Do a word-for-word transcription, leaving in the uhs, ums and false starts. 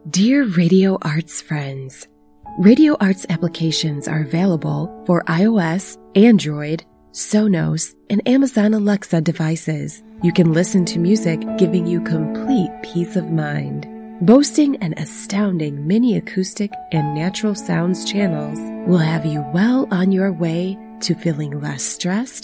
Dear Radio Arts friends, Radio Arts applications are available for iOS, Android, Sonos, and Amazon Alexa devices. You can listen to music giving you complete peace of mind. Boasting an astounding mini acoustic and natural sounds channels will have you well on your way to feeling less stressed